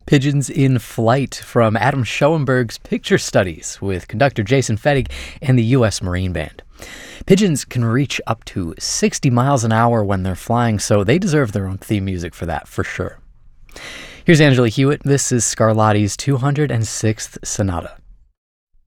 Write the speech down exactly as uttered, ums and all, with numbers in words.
Pigeons in Flight from Adam Schoenberg's Picture Studies with conductor Jason Fettig and the U S Marine Band. Pigeons can reach up to sixty miles an hour when they're flying, so they deserve their own theme music for that, for sure. Here's Angela Hewitt. This is Scarlatti's two hundred sixth Sonata.